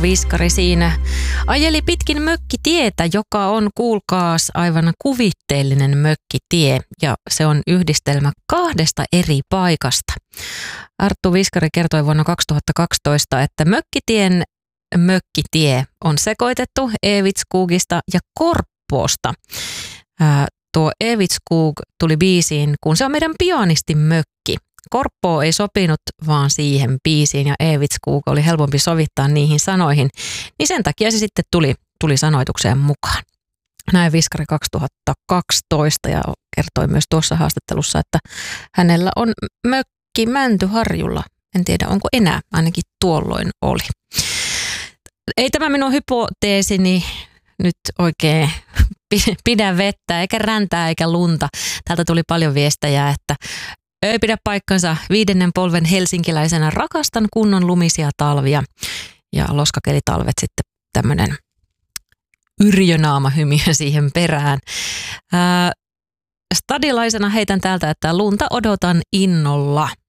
Viskari siinä ajeli pitkin mökkitietä, joka on, kuulkaas, aivan kuvitteellinen mökkitie, ja se on yhdistelmä 2 eri paikasta. Arttu Viskari kertoi vuonna 2012, että mökkitie on sekoitettu Evitskugista ja Korppoosta. Tuo Evitskug tuli biisiin, kun se on meidän pianistin mökki. Korppoo ei sopinut vaan siihen biisiin ja Evitskug oli helpompi sovittaa niihin sanoihin, niin sen takia se sitten tuli sanoitukseen mukaan. Näin Viskari 2012 ja kertoi myös tuossa haastattelussa, että hänellä on mökki Mäntyharjulla. En tiedä, onko enää, ainakin tuolloin oli. Ei tämä minun hypoteesini nyt oikein pidä vettä, eikä räntää, eikä lunta. Täältä tuli paljon viestejä, että ei pidä paikkansa. 5. polven helsinkiläisenä rakastan kunnon lumisia talvia. Ja loskakelitalvet sitten tämmöinen yrjönaamahymiö siihen perään. Stadilaisena heitän täältä, että lunta odotan innolla.